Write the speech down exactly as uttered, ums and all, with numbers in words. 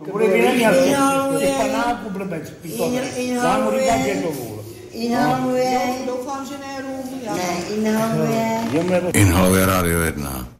Bude neměl těch panáků blbec. Vám mu říkám, že je to vůl. Inhaluje. Doufám, že ne rum. Ne, inhaluje. Inhaluje Rádio jedna.